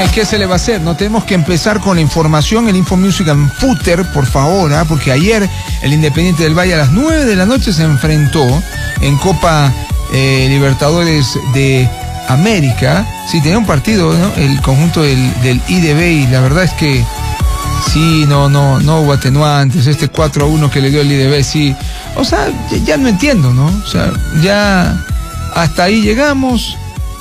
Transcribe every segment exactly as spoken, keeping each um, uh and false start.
¿qué se le va a hacer? No tenemos que empezar con la información, el Info Music and Footer, por favor, ¿eh? Porque ayer el Independiente del Valle a las nueve de la noche se enfrentó en Copa eh, Libertadores de América. Sí, tenía un partido, ¿no? El conjunto del, del I D B, y la verdad es que sí, no, no, no hubo atenuantes. Este cuatro a uno que le dio el I D B, sí. O sea, ya, ya no entiendo, ¿no? O sea, ya hasta ahí llegamos.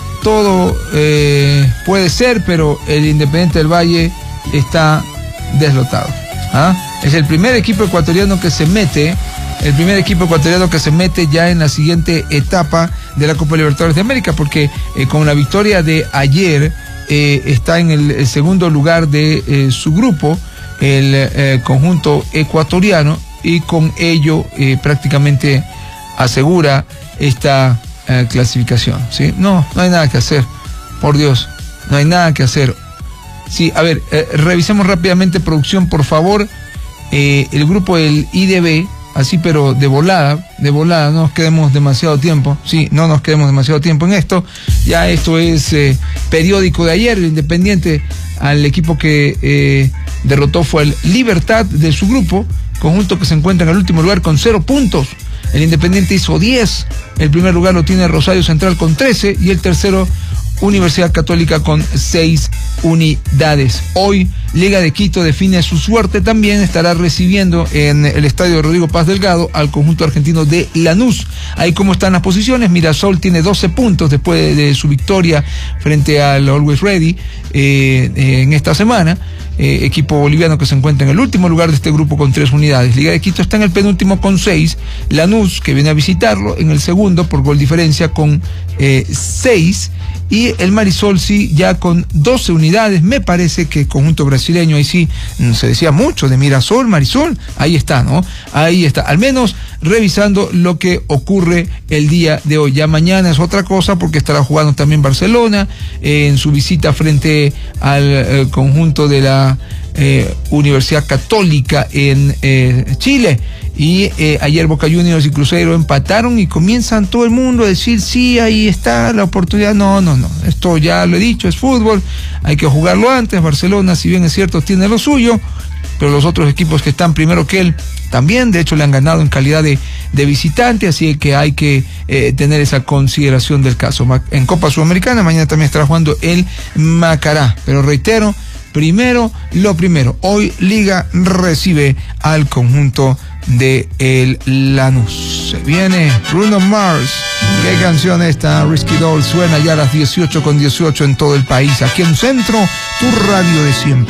Todo eh, puede ser, pero el Independiente del Valle está deslotado. ¿Ah? Es el primer equipo ecuatoriano que se mete, el primer equipo ecuatoriano que se mete ya en la siguiente etapa de la Copa Libertadores de América, porque eh, con la victoria de ayer eh, está en el, el segundo lugar de eh, su grupo, el eh, conjunto ecuatoriano, y con ello eh, prácticamente asegura esta Eh, clasificación, ¿sí? No, no hay nada que hacer, por Dios, no hay nada que hacer. Sí, a ver, eh, revisemos rápidamente, producción, por favor, eh, el grupo del I D B, así pero de volada, de volada, no nos quedemos demasiado tiempo, sí, no nos quedemos demasiado tiempo en esto, ya esto es eh, periódico de ayer. El Independiente, al equipo que eh, derrotó fue el Libertad de su grupo, conjunto que se encuentra en el último lugar con cero puntos. El Independiente hizo diez, el primer lugar lo tiene Rosario Central con trece y el tercero Universidad Católica con seis unidades. Hoy Liga de Quito define su suerte, también estará recibiendo en el estadio Rodrigo Paz Delgado al conjunto argentino de Lanús. Ahí cómo están las posiciones: Mirasol tiene doce puntos después de, de su victoria frente al Always Ready eh, eh, en esta semana. Eh, equipo boliviano que se encuentra en el último lugar de este grupo con tres unidades. Liga de Quito está en el penúltimo con seis. Lanús, que viene a visitarlo, en el segundo por gol diferencia con eh, seis. Y el Marisol sí ya con doce unidades. Me parece que el conjunto brasileño, ahí sí se decía mucho de Mirasol, Marisol, ahí está, ¿no? Ahí está, al menos revisando lo que ocurre el día de hoy. Ya mañana es otra cosa, porque estará jugando también Barcelona eh, en su visita frente al eh, conjunto de la eh, Universidad Católica en eh, Chile. Y eh, ayer Boca Juniors y Cruzeiro empataron y comienzan todo el mundo a decir, sí, ahí está la oportunidad. No, no, no, esto ya lo he dicho, es fútbol, hay que jugarlo antes. Barcelona, si bien es cierto, tiene lo suyo, pero los otros equipos que están primero que él también, de hecho, le han ganado en calidad de, de visitante, así que hay que eh, tener esa consideración del caso. En Copa Sudamericana mañana también estará jugando el Macará, pero reitero, primero lo primero. Hoy Liga recibe al conjunto de el Lanús. Se viene Bruno Mars. ¿Qué canción esta? Risky Doll suena ya a las dieciocho con dieciocho en todo el país. Aquí en Centro, tu radio de siempre.